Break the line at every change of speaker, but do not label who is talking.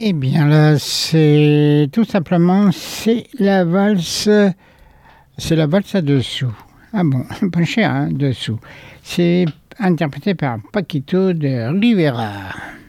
Eh bien là, c'est tout simplement, c'est la valse à dessous. Ah bon, pas cher, hein, dessous. C'est interprété par Paquito de Rivera.